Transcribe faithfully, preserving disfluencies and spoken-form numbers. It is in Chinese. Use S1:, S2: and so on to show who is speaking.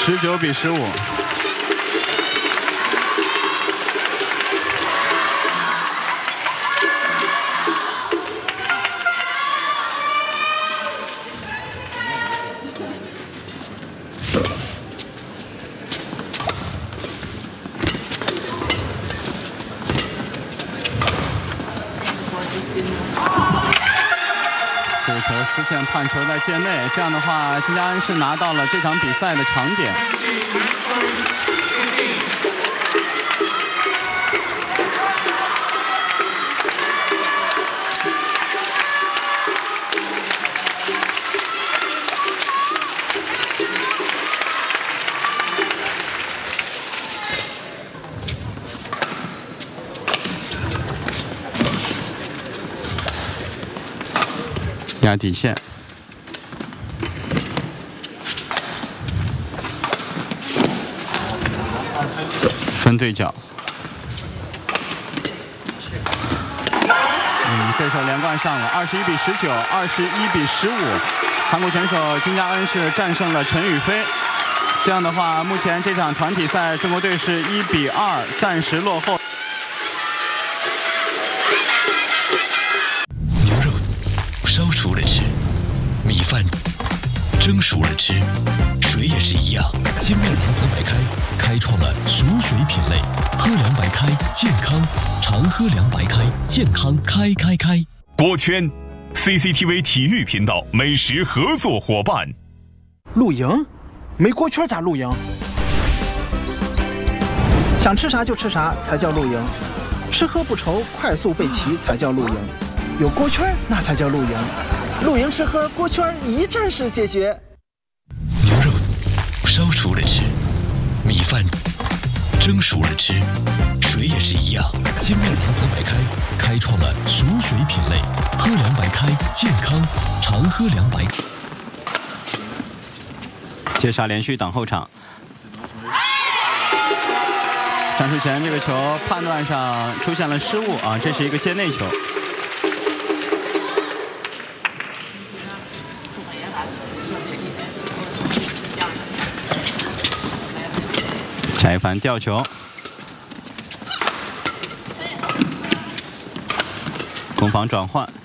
S1: 十九比十五。 这个球丝线判球在界内，这样的话，金家恩是拿到了这场比赛的长点。压底线，分对角。嗯，这手连贯上了，二十一比十九，二十一比十五。韩国选手金家恩是战胜了陈雨菲。这样的话，目前这场团体赛，中国队是一比二，暂时落后。
S2: 烧熟了吃，米饭蒸熟了吃，水也是一样。精酿联合白开开创了熟水品类，喝凉白开健康，常喝凉白开健康开开开。
S3: 锅圈 ，C C T V 体育频道美食合作伙伴。
S4: 露营？没锅圈咋露营？想吃啥就吃啥才叫露营，吃喝不愁，快速备齐才叫露营。 有锅圈那才叫露营，露营吃喝锅圈一站式解决。
S2: 牛肉烧熟了吃，米饭蒸熟了吃，水也是一样。精酿联合白开开创了熟水品类，喝凉白开健康，常喝凉白。
S1: 接杀连续挡后场。战术前这个球判断上出现了失误啊，这是一个界内球。 下一番吊球，攻防转换。